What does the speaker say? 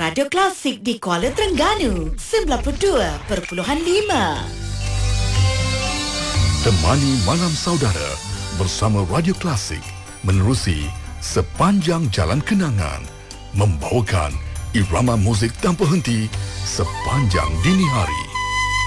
Radio Klasik di Kuala Terengganu 92.5. Temani malam saudara bersama Radio Klasik menerusi sepanjang jalan kenangan, membawakan irama muzik tanpa henti sepanjang dini hari.